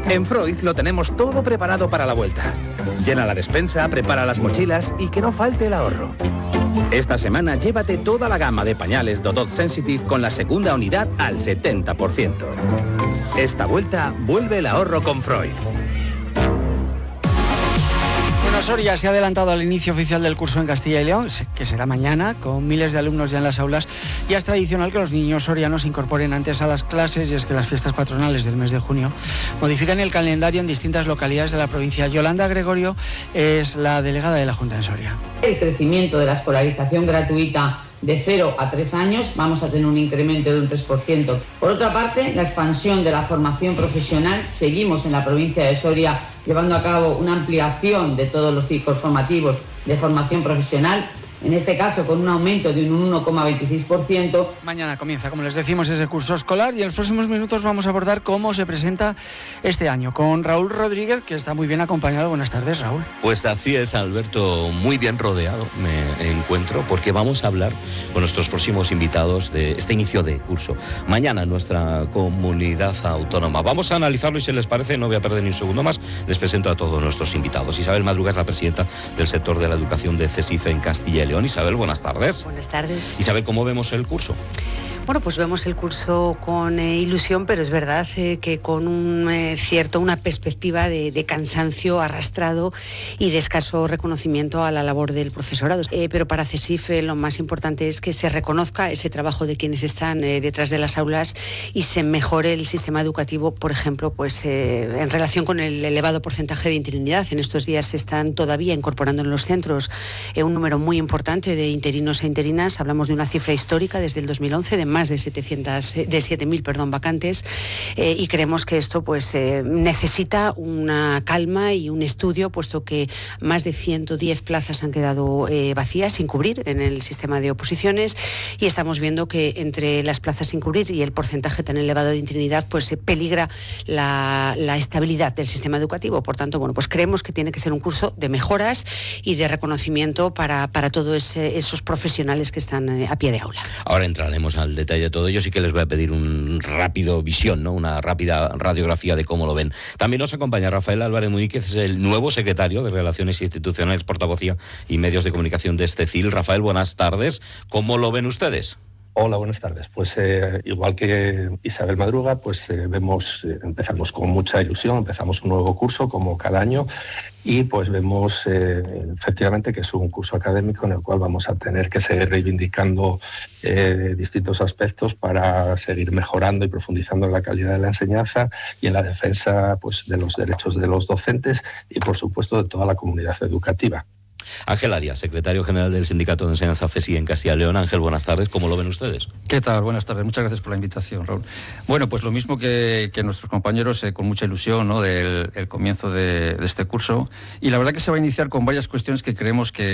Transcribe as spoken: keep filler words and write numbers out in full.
En Freud lo tenemos todo preparado para la vuelta. Llena la despensa, prepara las mochilas y que no falte el ahorro. Esta semana llévate toda la gama de pañales Dodot Sensitive con la segunda unidad al setenta por ciento. Esta vuelta vuelve el ahorro con Freud. Bueno, Soria se ha adelantado al inicio oficial del curso en Castilla y León, que será mañana, con miles de alumnos ya en las aulas. Ya es tradicional que los niños sorianos se incorporen antes a las clases, y es que las fiestas patronales del mes de junio modifican el calendario en distintas localidades de la provincia. Yolanda Gregorio es la delegada de la Junta de Soria. El crecimiento de la escolarización gratuita de cero a tres años, vamos a tener un incremento de un tres por ciento. Por otra parte, la expansión de la formación profesional. Seguimos en la provincia de Soria llevando a cabo una ampliación de todos los ciclos formativos de formación profesional, en este caso con un aumento de un uno coma veintiséis por ciento. Mañana comienza, como les decimos, ese curso escolar, y en los próximos minutos vamos a abordar cómo se presenta este año con Raúl Rodríguez, que está muy bien acompañado. Buenas tardes, Raúl. Pues así es, Alberto, muy bien rodeado me encuentro, porque vamos a hablar con nuestros próximos invitados de este inicio de curso. Mañana en nuestra comunidad autónoma. Vamos a analizarlo y, si les parece, no voy a perder ni un segundo más, les presento a todos nuestros invitados. Isabel Madruga es la presidenta del sector de la educación de CESIF en Castilla y León. Isabel, buenas tardes. Buenas tardes. Isabel, ¿cómo vemos el curso? Bueno, pues vemos el curso con eh, ilusión, pero es verdad eh, que con un eh, cierto, una perspectiva de, de cansancio arrastrado y de escaso reconocimiento a la labor del profesorado. Eh, pero para CESIF eh, lo más importante es que se reconozca ese trabajo de quienes están eh, detrás de las aulas y se mejore el sistema educativo, por ejemplo, pues eh, en relación con el elevado porcentaje de interinidad. En estos días se están todavía incorporando en los centros eh, un número muy importante de interinos e interinas. Hablamos de una cifra histórica desde el dos mil once de más de setecientas, de siete mil, perdón, vacantes, eh, y creemos que esto pues eh, necesita una calma y un estudio, puesto que más de ciento diez plazas han quedado eh, vacías, sin cubrir, en el sistema de oposiciones, y estamos viendo que entre las plazas sin cubrir y el porcentaje tan elevado de interinidad pues eh, peligra la, la estabilidad del sistema educativo. Por tanto, bueno, pues creemos que tiene que ser un curso de mejoras y de reconocimiento para, para todos esos profesionales que están eh, a pie de aula. Ahora entraremos al detalle de todo ello. Sí que les voy a pedir un rápido visión, ¿no? Una rápida radiografía de cómo lo ven. También nos acompaña Rafael Álvarez Muñíquez, es el nuevo secretario de Relaciones Institucionales, Portavocía y Medios de Comunicación de este C I L. Rafael, buenas tardes. ¿Cómo lo ven ustedes? Hola, buenas tardes. Pues eh, igual que Isabel Madruga, pues eh, vemos, eh, empezamos con mucha ilusión, empezamos un nuevo curso como cada año, y pues vemos eh, efectivamente que es un curso académico en el cual vamos a tener que seguir reivindicando eh, distintos aspectos para seguir mejorando y profundizando en la calidad de la enseñanza y en la defensa pues de los derechos de los docentes y, por supuesto, de toda la comunidad educativa. Ángel Arias, secretario general del Sindicato de Enseñanza CESI en Castilla y León. Ángel, buenas tardes. ¿Cómo lo ven ustedes? ¿Qué tal? Buenas tardes. Muchas gracias por la invitación, Raúl. Bueno, pues lo mismo que, que nuestros compañeros, eh, con mucha ilusión, ¿no?, del el comienzo de, de este curso. Y la verdad que se va a iniciar con varias cuestiones que creemos que